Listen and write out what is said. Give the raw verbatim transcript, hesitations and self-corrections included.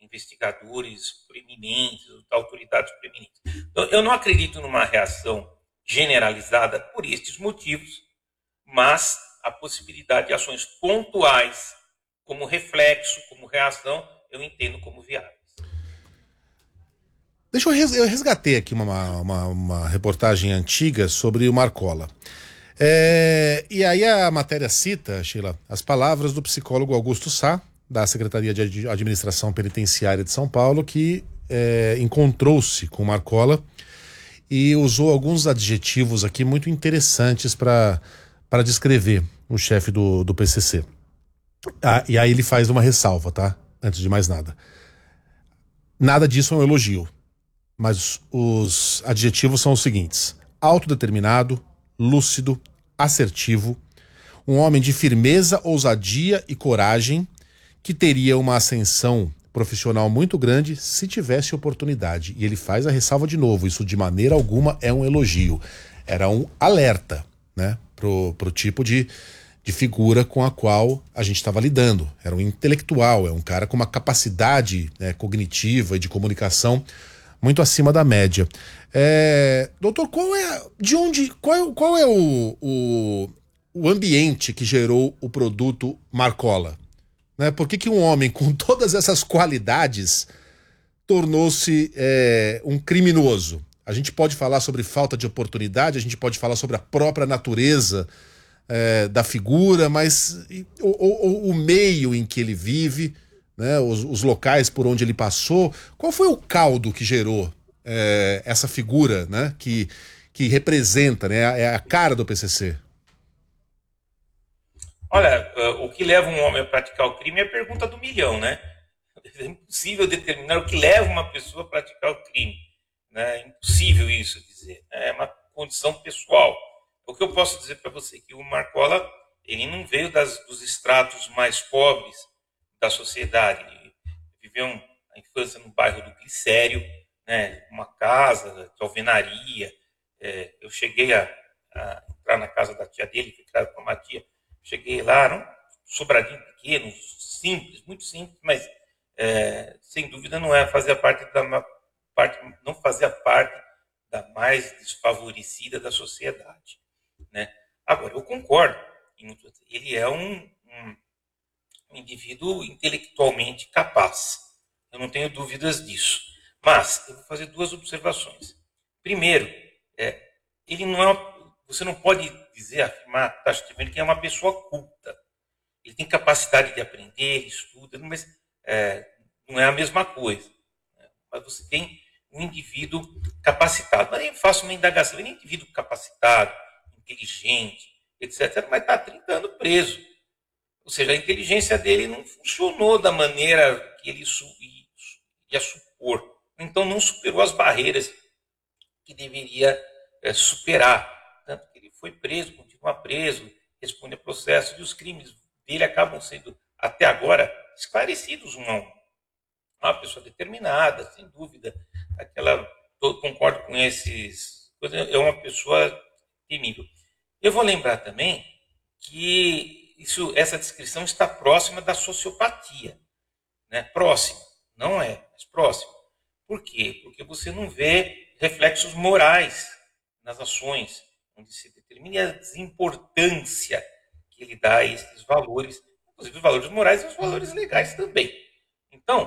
investigadores preeminentes, autoridades preeminentes. Então, eu não acredito numa reação generalizada por estes motivos, mas a possibilidade de ações pontuais, como reflexo, como reação, eu entendo como viáveis. Deixa eu, res, eu resgatei aqui uma, uma, uma reportagem antiga sobre o Marcola. É, e aí a matéria cita, Sheila, as palavras do psicólogo Augusto Sá, da Secretaria de Administração Penitenciária de São Paulo, que é, encontrou-se com Marcola e usou alguns adjetivos aqui muito interessantes para para descrever o chefe do, do P C C. Ah, e aí ele faz uma ressalva, tá? Antes de mais nada. Nada disso é um elogio, mas os adjetivos são os seguintes: autodeterminado, lúcido, assertivo, um homem de firmeza, ousadia e coragem, que teria uma ascensão profissional muito grande se tivesse oportunidade. E ele faz a ressalva de novo: isso de maneira alguma é um elogio. Era um alerta, né, pro, pro tipo de, de figura com a qual a gente estava lidando. Era um intelectual, é um cara com uma capacidade, né, cognitiva e de comunicação muito acima da média. É, doutor, qual é, de onde, qual é, qual é o, o, o ambiente que gerou o produto Marcola? Né? Por que que um homem com todas essas qualidades tornou-se é, um criminoso? A gente pode falar sobre falta de oportunidade, a gente pode falar sobre a própria natureza é, da figura, mas o, o, o meio em que ele vive, né, os, os locais por onde ele passou. Qual foi o caldo que gerou é, essa figura, né, que, que representa, né, é a cara do P C C? Olha, o que leva um homem a praticar o crime é a pergunta do milhão, né? É impossível determinar o que leva uma pessoa a praticar o crime. Né? É impossível isso dizer. É uma condição pessoal. O que eu posso dizer para você é que o Marcola, ele não veio das, dos estratos mais pobres da sociedade. Ele viveu a infância no bairro do Glicério, né? Uma casa de alvenaria. É, eu cheguei a, a entrar na casa da tia dele, fui criado por uma tia. Cheguei lá, era um sobradinho pequeno, simples, muito simples, mas é, sem dúvida não é fazia parte da parte, não fazia parte da mais desfavorecida da sociedade, né? Agora, eu concordo, ele é um, um, um indivíduo intelectualmente capaz, eu não tenho dúvidas disso, mas eu vou fazer duas observações. Primeiro, é, ele não é uma, você não pode dizer, afirmar taxativamente que é uma pessoa culta. Ele tem capacidade de aprender, ele estuda, mas é, não é a mesma coisa. Né? Mas você tem um indivíduo capacitado. Mas eu faço uma indagação, ele é um indivíduo capacitado, inteligente, etcétera, mas está há trinta anos preso. Ou seja, a inteligência dele não funcionou da maneira que ele ia supor. Então não superou as barreiras que deveria é, superar. Tanto que ele foi preso, continua preso, responde a processo, e os crimes dele acabam sendo, até agora, esclarecidos um a um. É uma pessoa determinada, sem dúvida, aquela, eu concordo com esses, é uma pessoa temível. Eu vou lembrar também que isso, essa descrição está próxima da sociopatia, né? Próxima, não é, mas próxima. Por quê? Porque você não vê reflexos morais nas ações, onde se determina a desimportância que ele dá a esses valores, inclusive os valores morais e os valores legais também. Então,